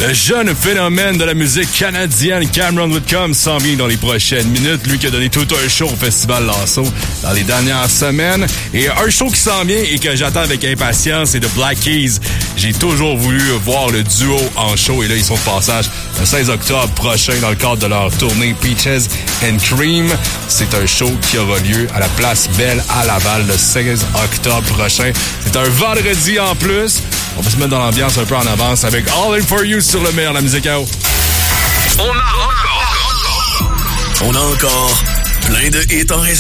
Le jeune phénomène de la musique canadienne Cameron Whitcomb s'en vient dans les prochaines minutes. Lui qui a donné tout un show au Festival Lasso dans les dernières semaines. Et un show qui s'en vient et que j'attends avec impatience, c'est The Black Keys. J'ai toujours voulu voir le duo en show et là, ils sont de passage le 16 octobre prochain dans le cadre de leur tournée Peaches and Cream. C'est un show qui aura lieu à la Place Belle à Laval le 16 octobre prochain. C'est un vendredi en plus. On va se mettre dans l'ambiance un peu en avance avec All In For You sur le meilleur de la musique à eau. On a encore plein de hits en réserve.